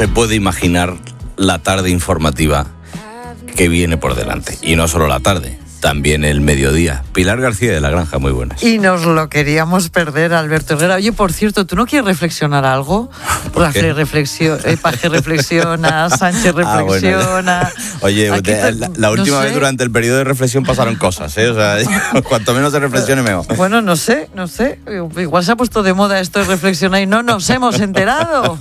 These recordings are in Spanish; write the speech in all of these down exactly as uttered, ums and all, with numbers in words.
se puede imaginar la tarde informativa que viene por delante. Y no solo la tarde, también el mediodía. Pilar García de la Granja, muy buenas. Y nos lo queríamos perder, Alberto Herrera. Oye, por cierto, ¿tú no quieres reflexionar algo? Rafael reflexiona, eh, Paje reflexiona, Sánchez reflexiona. Ah, bueno. Oye, te, la, la última no sé. vez durante el periodo de reflexión pasaron cosas, ¿eh? O sea, cuanto menos se reflexione, mejor. Bueno, no sé, no sé. Igual se ha puesto de moda esto de reflexionar y no nos hemos enterado.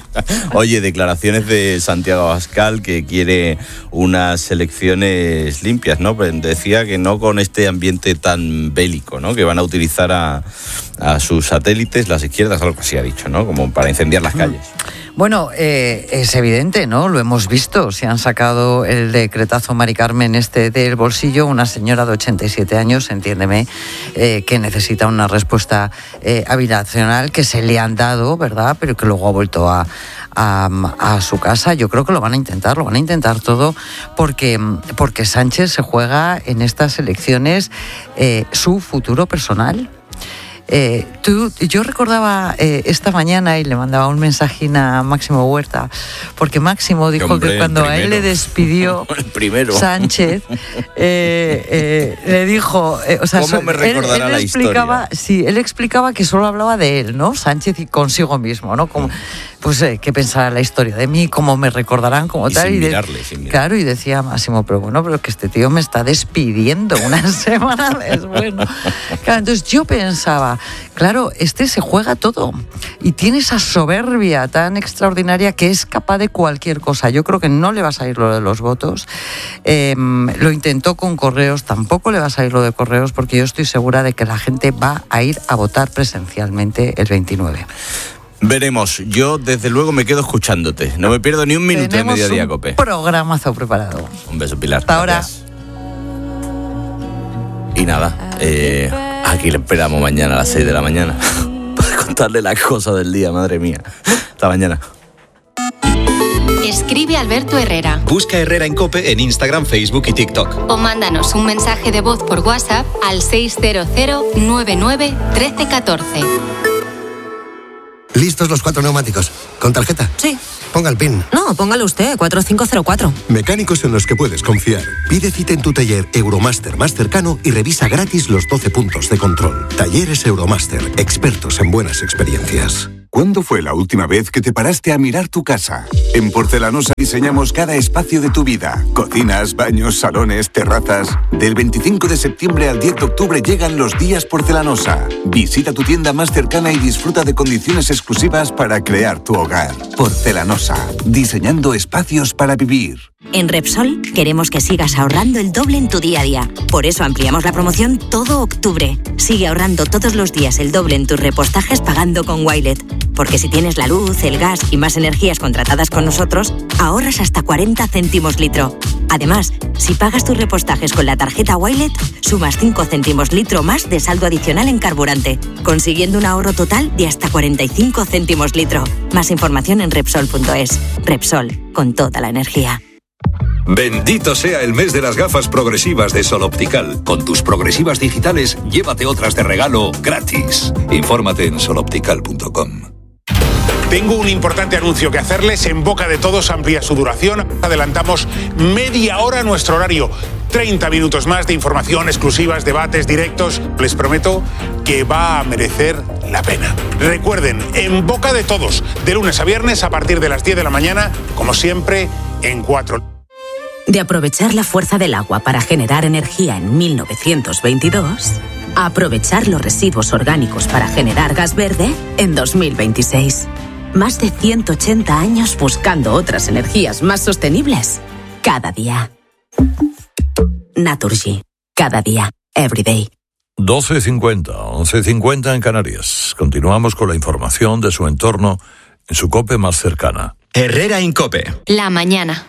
Oye, declaraciones de Santiago Abascal, que quiere unas elecciones limpias, ¿no? Decía que no con este ambiente tan bélico, ¿no? Que van a utilizar a, a sus satélites, las izquierdas, algo así ha dicho, ¿no? Como para incendiar las calles. Bueno, eh, es evidente, ¿no? Lo hemos visto. Se han sacado el decretazo Mari Carmen este del bolsillo. Una señora de ochenta y siete años, entiéndeme, eh, que necesita una respuesta eh, habitacional que se le han dado, ¿verdad? Pero que luego ha vuelto a... A, a su casa. Yo creo que lo van a intentar, lo van a intentar todo porque, porque Sánchez se juega en estas elecciones eh, su futuro personal. Eh, tú, yo recordaba eh, esta mañana y le mandaba un mensajín a Máximo Huerta, porque Máximo dijo que, hombre, que cuando a él le despidió Sánchez, eh, eh, le dijo, eh, o sea, ¿cómo me recordará él, él la explicaba, historia? Sí, él explicaba que solo hablaba de él, ¿no? Sánchez y consigo mismo, ¿no? Como, pues eh, qué pensará la historia de mí, cómo me recordarán, como y tal. Sin y de, mirarle, sin mirarle. Claro, y decía Máximo, pero bueno, pero que este tío me está despidiendo una semana después, ¿no? Claro, entonces yo pensaba, claro, este se juega todo y tiene esa soberbia tan extraordinaria que es capaz de cualquier cosa. Yo creo que no le va a salir lo de los votos. Eh, lo intentó con Correos, tampoco le va a salir lo de Correos, porque yo estoy segura de que la gente va a ir a votar presencialmente el veintinueve. Veremos. Yo, desde luego, me quedo escuchándote. No me pierdo ni un minuto Tenemos de Mediodía un Cope. Programazo preparado. Un beso, Pilar. Hasta ahora. Gracias. Y nada, eh, aquí le esperamos mañana a las seis de la mañana para contarle la cosa del día, madre mía. Hasta mañana. Escribe Alberto Herrera. Busca Herrera en COPE en Instagram, Facebook y TikTok. O mándanos un mensaje de voz por WhatsApp al seis cero cero nueve nueve uno tres uno cuatro. ¿Listos los cuatro neumáticos? ¿Con tarjeta? Sí. Ponga el PIN. No, póngalo usted, cuatro cinco cero cuatro. Mecánicos en los que puedes confiar. Pide cita en tu taller Euromaster más cercano y revisa gratis los doce puntos de control. Talleres Euromaster, expertos en buenas experiencias. ¿Cuándo fue la última vez que te paraste a mirar tu casa? En Porcelanosa diseñamos cada espacio de tu vida. Cocinas, baños, salones, terrazas. Del veinticinco de septiembre al diez de octubre llegan los días Porcelanosa. Visita tu tienda más cercana y disfruta de condiciones exclusivas para crear tu hogar. Porcelanosa, diseñando espacios para vivir. En Repsol queremos que sigas ahorrando el doble en tu día a día. Por eso ampliamos la promoción todo octubre. Sigue ahorrando todos los días el doble en tus repostajes pagando con Wilet. Porque si tienes la luz, el gas y más energías contratadas con nosotros, ahorras hasta cuarenta céntimos litro. Además, si pagas tus repostajes con la tarjeta Wilet, sumas cinco céntimos litro más de saldo adicional en carburante, consiguiendo un ahorro total de hasta cuarenta y cinco céntimos litro. Más información en Repsol punto es. Repsol, con toda la energía. Bendito sea el mes de las gafas progresivas de Sol Optical. Con tus progresivas digitales, llévate otras de regalo gratis. Infórmate en sol optical punto com. Tengo un importante anuncio que hacerles. En boca de todos amplía su duración. Adelantamos media hora nuestro horario. treinta minutos más de información, exclusivas, debates, directos. Les prometo que va a merecer la pena. Recuerden, en boca de todos, de lunes a viernes a partir de las diez de la mañana, como siempre, en cuatro. De aprovechar la fuerza del agua para generar energía en mil novecientos veintidós, a aprovechar los residuos orgánicos para generar gas verde en dos mil veintiséis. Más de ciento ochenta años buscando otras energías más sostenibles. Cada día. Naturgy. Cada día. Every day. doce cincuenta, once cincuenta en Canarias. Continuamos con la información de su entorno en su COPE más cercana. Herrera en COPE. La mañana.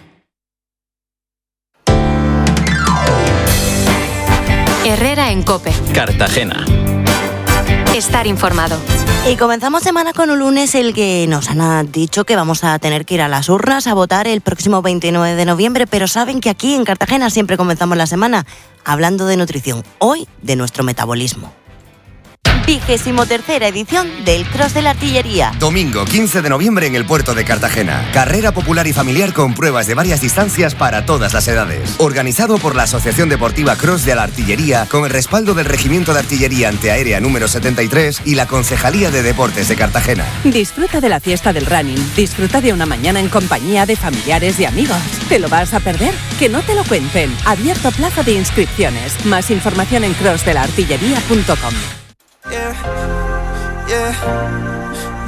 Herrera en COPE. Cartagena. Estar informado. Y comenzamos semana con un lunes el que nos han dicho que vamos a tener que ir a las urnas a votar el próximo veintinueve de noviembre, pero saben que aquí en Cartagena siempre comenzamos la semana hablando de nutrición, hoy de nuestro metabolismo. vigésimo tercera edición del Cross de la Artillería. Domingo quince de noviembre en el puerto de Cartagena. Carrera popular y familiar con pruebas de varias distancias para todas las edades. Organizado por la Asociación Deportiva Cross de la Artillería con el respaldo del Regimiento de Artillería Antiaérea número setenta y tres y la Concejalía de Deportes de Cartagena. Disfruta de la fiesta del running. Disfruta de una mañana en compañía de familiares y amigos. ¿Te lo vas a perder? Que no te lo cuenten. Abierto plazo de inscripciones. Más información en cross de la artillería punto com. Yeah, yeah,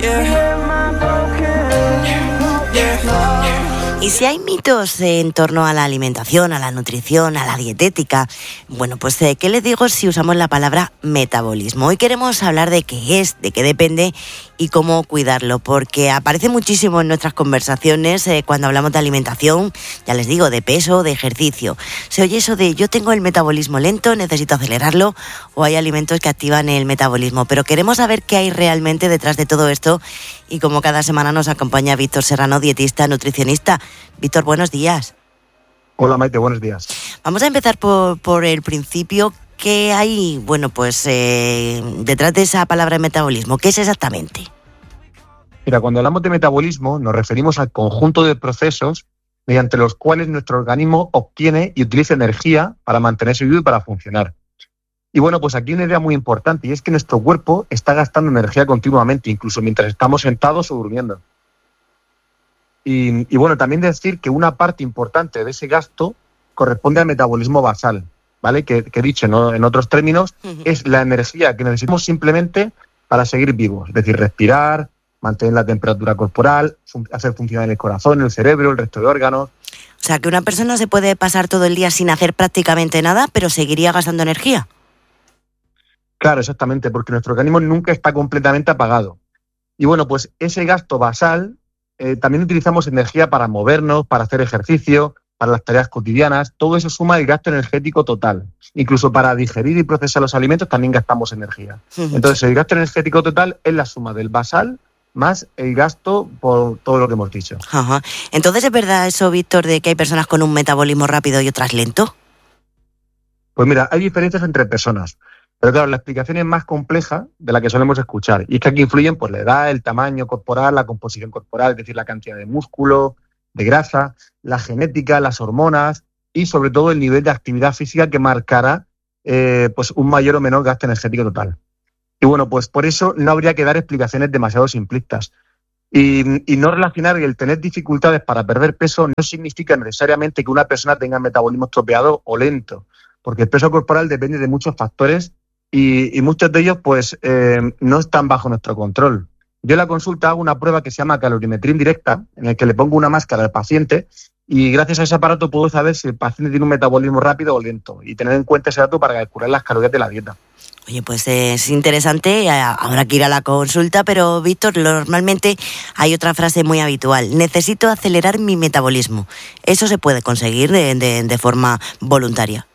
yeah, yeah. Y si hay mitos en torno a la alimentación, a la nutrición, a la dietética, bueno, pues eh, ¿qué les digo si usamos la palabra metabolismo? Hoy queremos hablar de qué es, de qué depende y cómo cuidarlo, porque aparece muchísimo en nuestras conversaciones eh, cuando hablamos de alimentación, ya les digo, de peso, de ejercicio. Se oye eso de yo tengo el metabolismo lento, necesito acelerarlo, o hay alimentos que activan el metabolismo, pero queremos saber qué hay realmente detrás de todo esto. Y como cada semana nos acompaña Víctor Serrano, dietista, nutricionista. Víctor, buenos días. Hola Maite, buenos días. Vamos a empezar por, por el principio. ¿Qué hay, bueno, pues eh, detrás de esa palabra metabolismo? ¿Qué es exactamente? Mira, cuando hablamos de metabolismo nos referimos al conjunto de procesos mediante los cuales nuestro organismo obtiene y utiliza energía para mantenerse vivo y para funcionar. Y bueno, pues aquí hay una idea muy importante, y es que nuestro cuerpo está gastando energía continuamente, incluso mientras estamos sentados o durmiendo. Y, y bueno, también decir que una parte importante de ese gasto corresponde al metabolismo basal, ¿vale? Que, que dicho, ¿no?, en otros términos, uh-huh. es la energía que necesitamos simplemente para seguir vivos, es decir, respirar, mantener la temperatura corporal, fun- hacer funcionar el corazón, el cerebro, el resto de órganos. O sea, que una persona se puede pasar todo el día sin hacer prácticamente nada, pero seguiría gastando energía. Claro, exactamente, porque nuestro organismo nunca está completamente apagado. Y bueno, pues ese gasto basal, eh, también utilizamos energía para movernos, para hacer ejercicio, para las tareas cotidianas. Todo eso suma el gasto energético total. Incluso para digerir y procesar los alimentos también gastamos energía. Entonces, el gasto energético total es la suma del basal más el gasto por todo lo que hemos dicho. Ajá. Entonces, ¿es verdad eso, Víctor, de que hay personas con un metabolismo rápido y otras lento? Pues mira, hay diferencias entre personas. Pero claro, la explicación es más compleja de la que solemos escuchar. Y es que aquí influyen pues, la edad, el tamaño corporal, la composición corporal, es decir, la cantidad de músculo, de grasa, la genética, las hormonas y sobre todo el nivel de actividad física que marcará eh, pues, un mayor o menor gasto energético total. Y bueno, pues por eso no habría que dar explicaciones demasiado simplistas. Y, y no relacionar el tener dificultades para perder peso no significa necesariamente que una persona tenga metabolismo estropeado o lento, porque el peso corporal depende de muchos factores y, y muchos de ellos pues eh, no están bajo nuestro control. Yo en la consulta hago una prueba que se llama calorimetría indirecta, en el que le pongo una máscara al paciente y gracias a ese aparato puedo saber si el paciente tiene un metabolismo rápido o lento y tener en cuenta ese dato para calcular las calorías de la dieta. Oye, pues es interesante, habrá que ir a la consulta, pero Víctor, normalmente hay otra frase muy habitual: necesito acelerar mi metabolismo. ¿Eso se puede conseguir de, de, de forma voluntaria?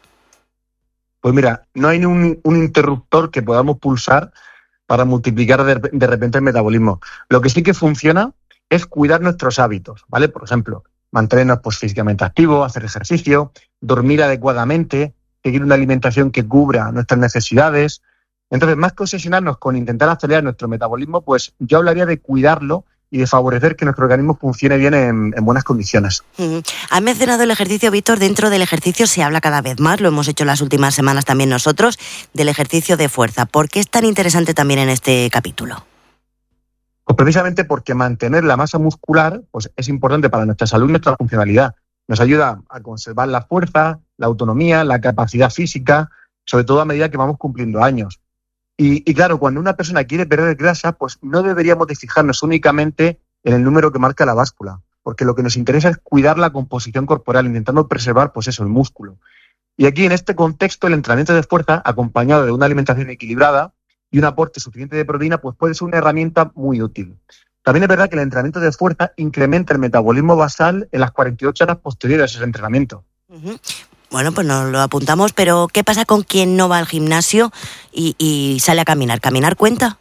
Pues mira, no hay un, un interruptor que podamos pulsar para multiplicar de, de repente el metabolismo. Lo que sí que funciona es cuidar nuestros hábitos, ¿vale? Por ejemplo, mantenernos pues, físicamente activos, hacer ejercicio, dormir adecuadamente, seguir una alimentación que cubra nuestras necesidades. Entonces, más que obsesionarnos con intentar acelerar nuestro metabolismo, pues yo hablaría de cuidarlo y de favorecer que nuestro organismo funcione bien en, en buenas condiciones. Uh-huh. Has mencionado el ejercicio, Víctor. Dentro del ejercicio se habla cada vez más, lo hemos hecho las últimas semanas también nosotros, del ejercicio de fuerza. ¿Por qué es tan interesante también en este capítulo? Pues precisamente porque mantener la masa muscular pues, es importante para nuestra salud y nuestra funcionalidad. Nos ayuda a conservar la fuerza, la autonomía, la capacidad física, sobre todo a medida que vamos cumpliendo años. Y, y claro, cuando una persona quiere perder grasa, pues no deberíamos de fijarnos únicamente en el número que marca la báscula, porque lo que nos interesa es cuidar la composición corporal, intentando preservar, pues eso, el músculo. Y aquí, en este contexto, el entrenamiento de fuerza, acompañado de una alimentación equilibrada y un aporte suficiente de proteína, pues puede ser una herramienta muy útil. También es verdad que el entrenamiento de fuerza incrementa el metabolismo basal en las cuarenta y ocho horas posteriores a ese entrenamiento. Uh-huh. Bueno, pues nos lo apuntamos, pero ¿qué pasa con quien no va al gimnasio y, y sale a caminar? ¿Caminar cuenta?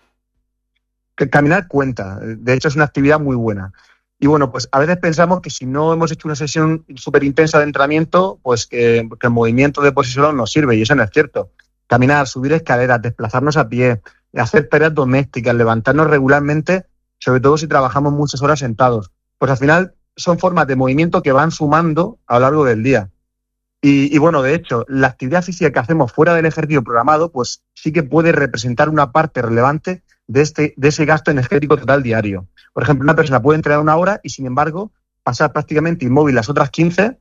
Que caminar cuenta, de hecho es una actividad muy buena. Y bueno, pues a veces pensamos que si no hemos hecho una sesión súper intensa de entrenamiento, pues que, que el movimiento de por sí solo nos sirve, y eso no es cierto. Caminar, subir escaleras, desplazarnos a pie, hacer tareas domésticas, levantarnos regularmente, sobre todo si trabajamos muchas horas sentados. Pues al final son formas de movimiento que van sumando a lo largo del día. Y, y bueno, de hecho, la actividad física que hacemos fuera del ejercicio programado, pues sí que puede representar una parte relevante de, este, de ese gasto energético total diario. Por ejemplo, una persona puede entrenar una hora y, sin embargo, pasar prácticamente inmóvil las otras quince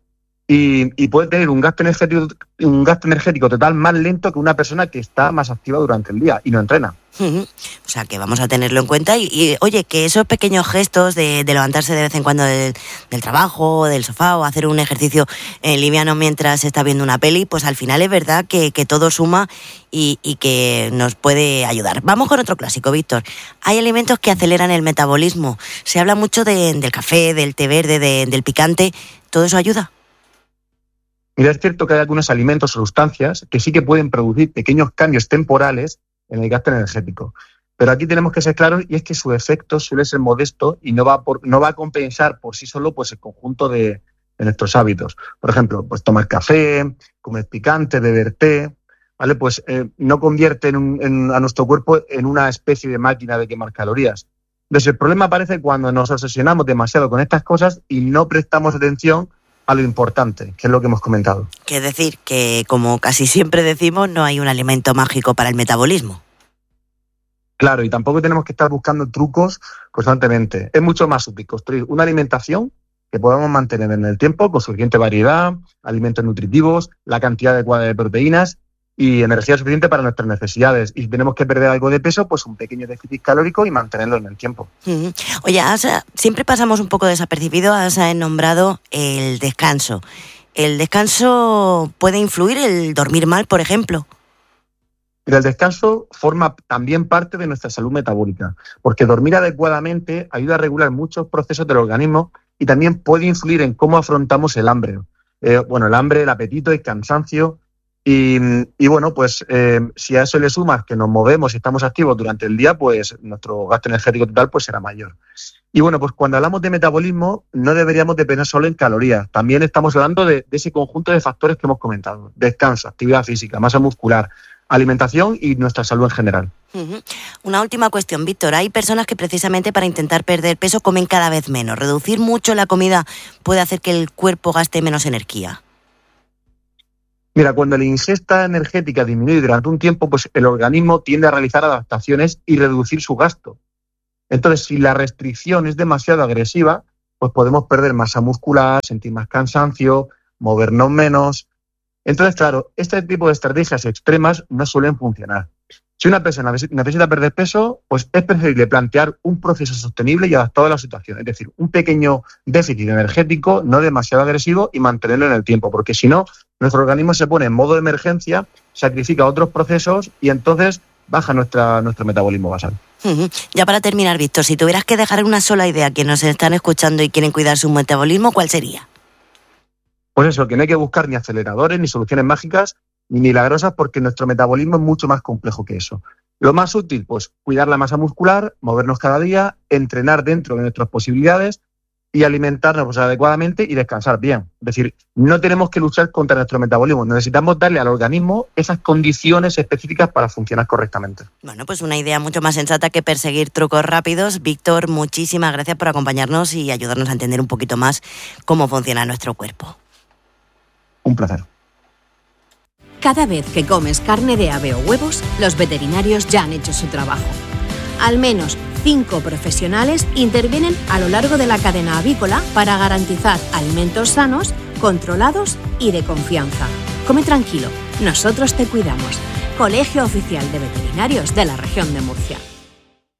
y, y puede tener un gasto energético, un gasto energético total más lento que una persona que está más activa durante el día y no entrena. Uh-huh. O sea, que vamos a tenerlo en cuenta y, y oye, que esos pequeños gestos de, de levantarse de vez en cuando del, del trabajo, del sofá o hacer un ejercicio eh, liviano mientras se está viendo una peli, pues al final es verdad que, que todo suma y, y que nos puede ayudar. Vamos con otro clásico, Víctor. Hay alimentos que aceleran el metabolismo. Se habla mucho de, del café, del té verde, de, del picante. ¿Todo eso ayuda? Mira, es cierto que hay algunos alimentos o sustancias que sí que pueden producir pequeños cambios temporales en el gasto energético. Pero aquí tenemos que ser claros y es que su efecto suele ser modesto y no va, por, no va a compensar por sí solo pues, el conjunto de, de nuestros hábitos. Por ejemplo, pues tomar café, comer picante, beber té, ¿vale? Pues eh, no convierte en un, en, a nuestro cuerpo en una especie de máquina de quemar calorías. Entonces el problema aparece cuando nos obsesionamos demasiado con estas cosas y no prestamos atención a lo importante, que es lo que hemos comentado. Que es decir, que como casi siempre decimos, no hay un alimento mágico para el metabolismo. Claro, y tampoco tenemos que estar buscando trucos constantemente. Es mucho más útil construir una alimentación que podamos mantener en el tiempo con suficiente variedad, alimentos nutritivos, la cantidad adecuada de proteínas y energía suficiente para nuestras necesidades. Y si tenemos que perder algo de peso, pues un pequeño déficit calórico y mantenerlo en el tiempo. Uh-huh. Oye, has, siempre pasamos un poco desapercibido, has nombrado el descanso. ¿El descanso puede influir el dormir mal, por ejemplo? Mira, el descanso forma también parte de nuestra salud metabólica, porque dormir adecuadamente ayuda a regular muchos procesos del organismo y también puede influir en cómo afrontamos el hambre. Eh, bueno, el hambre, el apetito, el cansancio. Y, y bueno, pues eh, si a eso le sumas que nos movemos y estamos activos durante el día, pues nuestro gasto energético total pues será mayor. Y bueno, pues cuando hablamos de metabolismo no deberíamos de pensar solo en calorías, también estamos hablando de, de ese conjunto de factores que hemos comentado: descanso, actividad física, masa muscular, alimentación y nuestra salud en general. Uh-huh. Una última cuestión, Víctor. Hay personas que precisamente para intentar perder peso comen cada vez menos. ¿Reducir mucho la comida puede hacer que el cuerpo gaste menos energía? Mira, cuando la ingesta energética disminuye durante un tiempo, pues el organismo tiende a realizar adaptaciones y reducir su gasto. Entonces, si la restricción es demasiado agresiva, pues podemos perder masa muscular, sentir más cansancio, movernos menos. Entonces, claro, este tipo de estrategias extremas no suelen funcionar. Si una persona necesita perder peso, pues es preferible plantear un proceso sostenible y adaptado a la situación. Es decir, un pequeño déficit energético, no demasiado agresivo, y mantenerlo en el tiempo, porque si no, nuestro organismo se pone en modo de emergencia, sacrifica otros procesos y entonces baja nuestra, nuestro metabolismo basal. Uh-huh. Ya para terminar, Víctor, si tuvieras que dejar una sola idea a quienes nos están escuchando y quieren cuidar su metabolismo, ¿cuál sería? Pues eso, que no hay que buscar ni aceleradores, ni soluciones mágicas, ni milagrosas, porque nuestro metabolismo es mucho más complejo que eso. Lo más útil, pues cuidar la masa muscular, movernos cada día, entrenar dentro de nuestras posibilidades y alimentarnos pues, adecuadamente y descansar bien. Es decir, no tenemos que luchar contra nuestro metabolismo, necesitamos darle al organismo esas condiciones específicas para funcionar correctamente. Bueno, pues una idea mucho más sensata que perseguir trucos rápidos. Víctor, muchísimas gracias por acompañarnos y ayudarnos a entender un poquito más cómo funciona nuestro cuerpo. Un placer. Cada vez que comes carne de ave o huevos, los veterinarios ya han hecho su trabajo. Al menos cinco profesionales intervienen a lo largo de la cadena avícola para garantizar alimentos sanos, controlados y de confianza. Come tranquilo, nosotros te cuidamos. Colegio Oficial de Veterinarios de la Región de Murcia.